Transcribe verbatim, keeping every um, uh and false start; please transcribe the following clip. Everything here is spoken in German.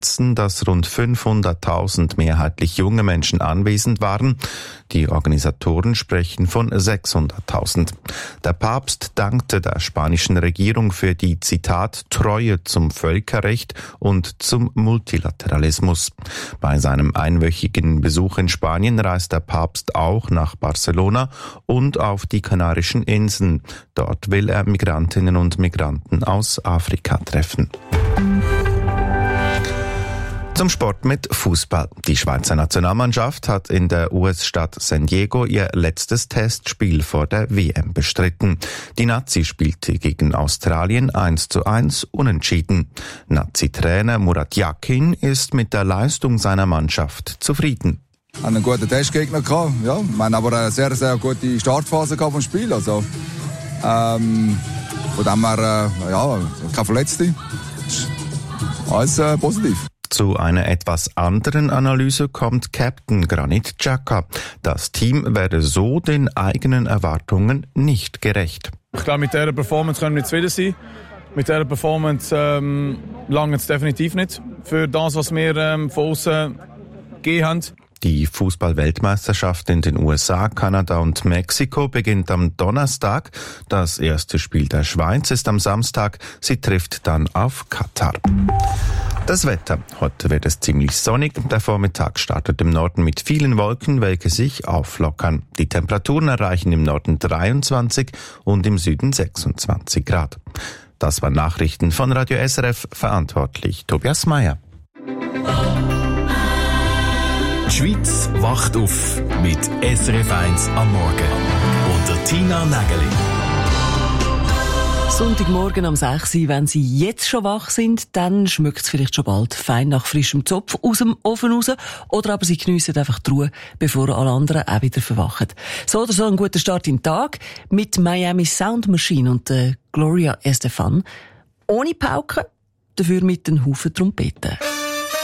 schätzen, dass rund fünfhunderttausend mehrheitlich junge Menschen anwesend waren. Die Organisatoren sprechen von sechshunderttausend. Der Papst dankte der spanischen Regierung für die, Zitat, Treue zum Völkerrecht und zum Multilateralismus. Bei seinem einwöchigen Besuch in Spanien reist der Papst auch nach Barcelona und auf die Kanarischen Inseln. Dort will er Migrantinnen und Migranten aus Afrika treffen. Zum Sport mit Fußball. Die Schweizer Nationalmannschaft hat in der U S-Stadt San Diego ihr letztes Testspiel vor der W M bestritten. Die Nazi spielte gegen Australien eins zu eins unentschieden. Nazi-Trainer Murat Yakin ist mit der Leistung seiner Mannschaft zufrieden. Wir hatten einen guten Testgegner gehabt, ja. Wir haben aber eine sehr, sehr gute Startphase gehabt vom Spiel. Also, ähm, von dem her, äh, ja, keine Verletzte. Alles äh, positiv. Zu einer etwas anderen Analyse kommt Captain Granit Xhaka. Das Team werde so den eigenen Erwartungen nicht gerecht. Ich glaube, mit dieser Performance können wir zufrieden sein. Mit dieser Performance ähm, lange es definitiv nicht für das, was wir ähm, von außen gegeben haben. Die Fußball-Weltmeisterschaft in den U S A, Kanada und Mexiko beginnt am Donnerstag. Das erste Spiel der Schweiz ist am Samstag. Sie trifft dann auf Katar. Das Wetter. Heute wird es ziemlich sonnig. Der Vormittag startet im Norden mit vielen Wolken, welche sich auflockern. Die Temperaturen erreichen im Norden dreiundzwanzig und im Süden sechsundzwanzig Grad. Das waren Nachrichten von Radio S R F, verantwortlich Tobias Meyer. Die Schweiz wacht auf mit S R F eins am Morgen. Unter Tina Nägeli. Sonntagmorgen am sechs Uhr, wenn Sie jetzt schon wach sind, dann schmeckt es vielleicht schon bald fein nach frischem Zopf aus dem Ofen raus. Oder aber Sie geniessen einfach die Ruhe, bevor alle anderen auch wieder verwachen. So oder so ein guter Start in den Tag mit Miami Sound Machine und äh, Gloria Estefan. Ohne Pauken, dafür mit einem Haufen Trompeten.